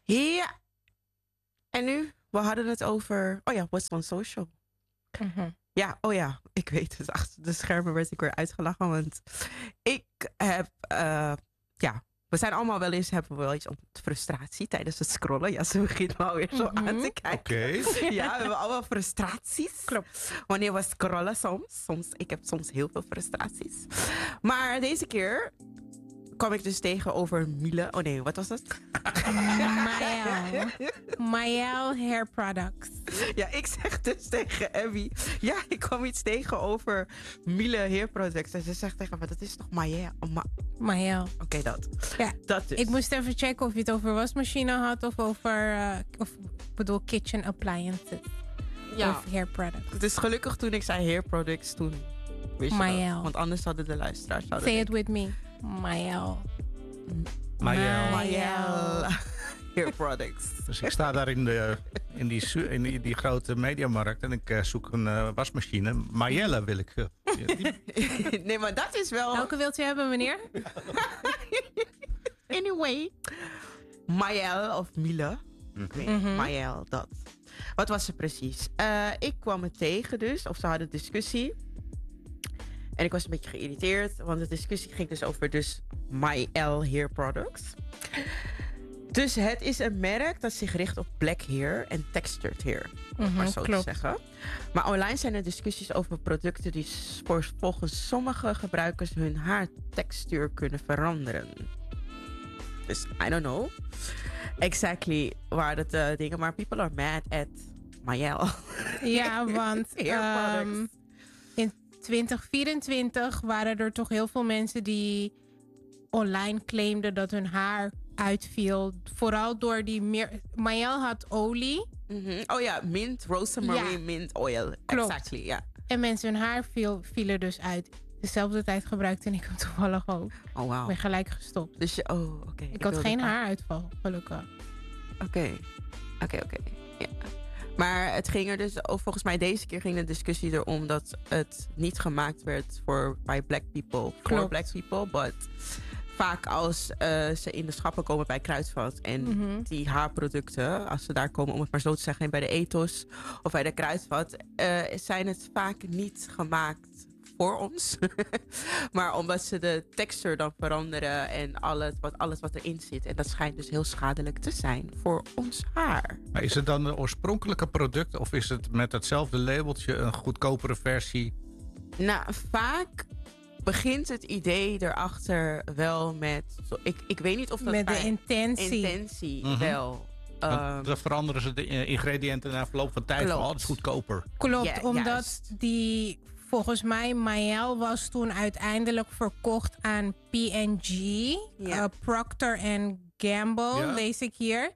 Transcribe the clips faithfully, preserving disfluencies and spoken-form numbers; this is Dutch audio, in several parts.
Ja. En nu? We hadden het over... Oh ja, what's on social? Mm-hmm. Ja, oh ja. Ik weet het. Achter de schermen werd ik weer uitgelachen. Want ik heb... Uh, ja, we zijn allemaal wel eens... Hebben we wel iets op frustratie tijdens het scrollen. Ja, ze begint me alweer zo mm-hmm. aan te kijken. Oké. Okay. Ja, we hebben allemaal frustraties. Klopt. Wanneer we scrollen soms. soms. Ik heb soms heel veel frustraties. Maar deze keer... kwam ik dus tegen over Miele. Oh nee, wat was dat? Mael. Mael Hair Products. Ja, ik zeg dus tegen Abby... Ja, ik kwam iets tegen over Miele Hair Products. En ze zegt tegen me, dat is toch Mael? Ma- Mael. Oké, okay, dat. Ja, dat dus. Ik moest even checken of je het over wasmachine had... of over, uh, of, ik bedoel, kitchen appliances. Ja. Of hair products. Het is gelukkig toen ik zei hair products, toen wist je Mael. dat. Want anders hadden de luisteraars... Say denken. it with me. Mael. Mael. Mael. Hair products. Dus ik sta daar in, de, in, die, in die, die grote mediamarkt en ik uh, zoek een uh, wasmachine. Maelle wil ik. Uh, die... Nee, maar dat is wel... Welke wilt u hebben, meneer? Anyway. Mael of Miele. Nee, mm-hmm. Mael, dat. Wat was ze precies? Uh, ik kwam het tegen dus, of ze hadden discussie. En ik was een beetje geïrriteerd, want de discussie ging dus over dus Mael Hair Products. Dus het is een merk dat zich richt op black hair en textured hair. Mm-hmm, maar zo klopt. te zeggen. Maar online zijn er discussies over producten die volgens sommige gebruikers hun haartextuur kunnen veranderen. Dus I don't know exactly waar dat uh, dingen, maar people are mad at Mael. Ja, want hair um, in twintig vierentwintig waren er toch heel veel mensen die online claimden dat hun haar uitviel. Vooral door die meer... Mael had olie. Mm-hmm. Oh ja, mint, rosemary, ja. mint oil. Klopt. Exactly, ja. En mensen, hun haar viel, viel er dus uit. Dezelfde tijd gebruikte ik hem toevallig ook. Oh, wow. Ik ben gelijk gestopt. Dus je, oh, oké. Okay. Ik, ik had geen haaruitval, gelukkig. Oké, oké, oké. Ja. Maar het ging er dus, oh, volgens mij deze keer ging de discussie erom dat het niet gemaakt werd voor by black people, voor black people, but vaak als uh, ze in de schappen komen bij Kruidvat en mm-hmm. die haarproducten, als ze daar komen, om het maar zo te zeggen, bij de Ethos of bij de Kruidvat, uh, zijn het vaak niet gemaakt voor ons. Maar omdat ze de textuur dan veranderen en alles wat, alles wat erin zit. En dat schijnt dus heel schadelijk te zijn voor ons haar. Maar is het dan een oorspronkelijke product of is het met hetzelfde labeltje een goedkopere versie? Nou, vaak begint het idee erachter wel met... Ik, ik weet niet of dat... Met de intentie. Intentie mm-hmm. wel. Um, dan veranderen ze de ingrediënten na verloop van tijd. Oh, het is goedkoper. Klopt, ja, omdat juist. die... Volgens mij, Mael was toen uiteindelijk verkocht aan P en G. Ja. Uh, Procter and Gamble, ja. lees ik hier.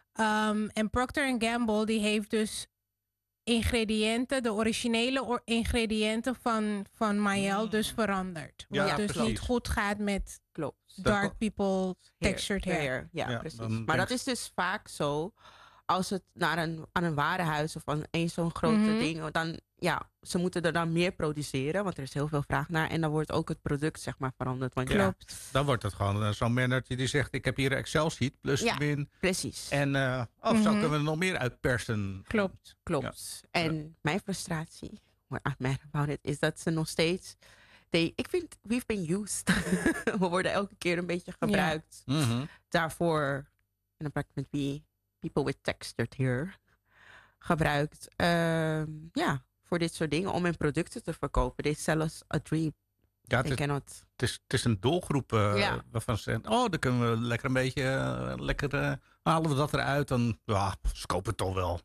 Um, en Procter and Gamble die heeft dus ingrediënten, de originele or- ingrediënten van, van Mael mm. dus veranderd. Wat ja, dus precies. niet goed gaat met Klopt. dark people textured hair. hair. Ja, ja, precies. Maar dat is dus vaak zo. Als het naar een, aan een warenhuis of aan een zo'n grote mm-hmm. ding, dan ja, ze moeten er dan meer produceren, want er is heel veel vraag naar. En dan wordt ook het product zeg maar veranderd. Want Klopt. Ja, dan wordt het gewoon uh, zo'n manager die zegt, ik heb hier een Excel sheet plus ja, min. Precies. En uh, of mm-hmm. zo kunnen we er nog meer uitpersen. Klopt. Klopt. Ja. En ja. mijn frustratie, what I'm mad about it, is dat ze nog steeds... They, ik vind, we've been used. We worden elke keer een beetje gebruikt ja. mm-hmm. daarvoor. En dan praat ik met wie... people with textured hair gebruikt. Uh, ja, voor dit soort dingen. Om hun producten te verkopen. They sell us a dream. Ja, het, is, cannot... het, is, het is een doelgroep uh, ja. waarvan ze zeggen... oh, dan kunnen we lekker een beetje... Uh, lekker uh, halen we dat eruit. Dan ja, ze kopen het toch wel.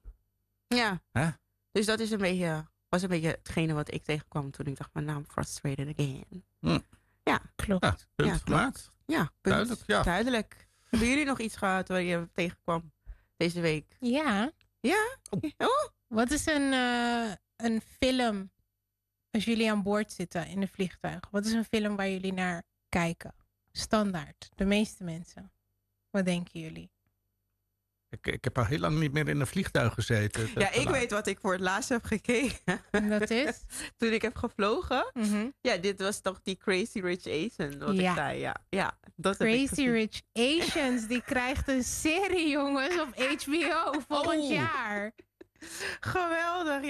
Ja. Huh? Dus dat is een beetje, was een beetje hetgene wat ik tegenkwam toen ik dacht... maar nou, I'm frustrated again. Hm. Ja. Klopt. Ja, punt ja, gemaakt. Ja, punt. Duidelijk. Ja. Duidelijk. Hebben jullie nog iets gehad waar je tegenkwam deze week? Ja. Ja? Oh. Oh. Wat is een, uh, een film als jullie aan boord zitten in een vliegtuig? Wat is een film waar jullie naar kijken? Standaard. De meeste mensen. Wat denken jullie? Ik, ik heb al heel lang niet meer in een vliegtuig gezeten. Ja, ik weet wat ik voor het laatst heb gekeken. En dat is? Toen ik heb gevlogen. Mm-hmm. Ja, dit was toch die Crazy Rich Asian, wat ja. ik zei. Ja, ja dat Crazy heb ik Rich Asians, die krijgt een serie, jongens, op H B O volgend Oh. jaar. Geweldig, ja.